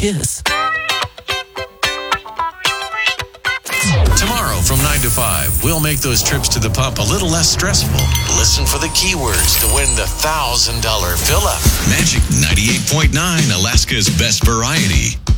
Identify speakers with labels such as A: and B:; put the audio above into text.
A: Kiss.
B: Tomorrow from 9 to 5, we'll make those trips to the pump a little less stressful. Listen for the keywords to win the $1,000 fill-up.
C: Magic 98.9, Alaska's best variety.